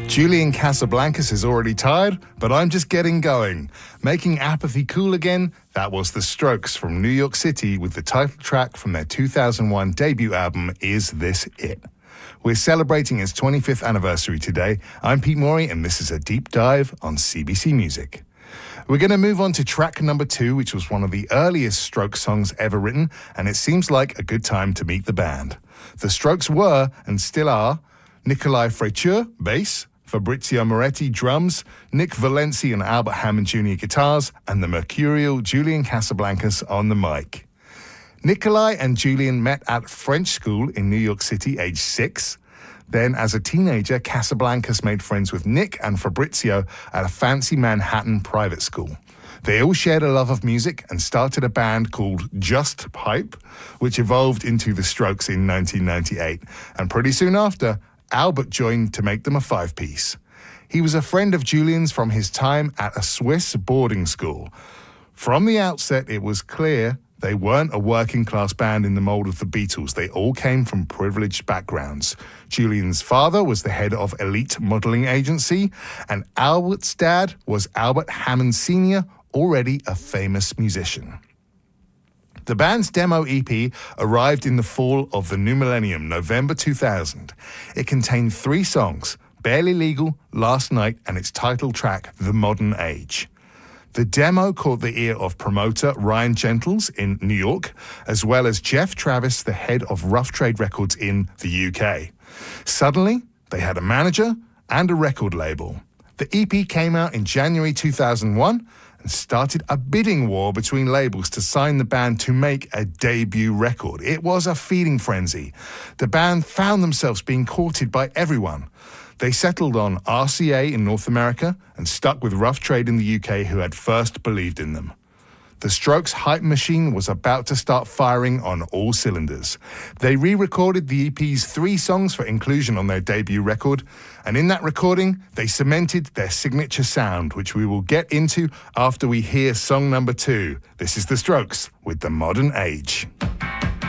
Julian Casablancas is already tired, but I'm just getting going. Making apathy cool again, that was The Strokes from New York City with the title track from their 2001 debut album, Is This It? We're celebrating its 25th anniversary today. I'm Pete Morey, and this is a deep dive on CBC Music. We're going to move on to track number 2, which was one of the earliest Strokes songs ever written, and it seems like a good time to meet the band. The Strokes were, and still are, Nikolai Fraiture, bass, Fabrizio Moretti, drums, Nick Valenci and Albert Hammond Jr. guitars, and the mercurial Julian Casablancas on the mic. Nikolai and Julian met at French school in New York City, age 6. Then, as a teenager, Casablancas made friends with Nick and Fabrizio at a fancy Manhattan private school. They all shared a love of music and started a band called Just Pipe, which evolved into The Strokes in 1998. And pretty soon after, Albert joined to make them a 5-piece. He was a friend of Julian's from his time at a Swiss boarding school. From the outset, it was clear they weren't a working-class band in the mold of the Beatles. They all came from privileged backgrounds. Julian's father was the head of Elite Modeling Agency, and Albert's dad was Albert Hammond Sr., already a famous musician. The band's demo EP arrived in the fall of the new millennium, November 2000. It contained 3 songs, Barely Legal, Last Night, and its title track, The Modern Age. The demo caught the ear of promoter Ryan Gentles in New York, as well as Jeff Travis, the head of Rough Trade Records in the UK. Suddenly, they had a manager and a record label. The EP came out in January 2001 and started a bidding war between labels to sign the band to make a debut record. It was a feeding frenzy. The band found themselves being courted by everyone. They settled on RCA in North America and stuck with Rough Trade in the UK, who had first believed in them. The Strokes' hype machine was about to start firing on all cylinders. They re-recorded the EP's 3 songs for inclusion on their debut record, and in that recording, they cemented their signature sound, which we will get into after we hear song number 2. This is The Strokes with The Modern Age.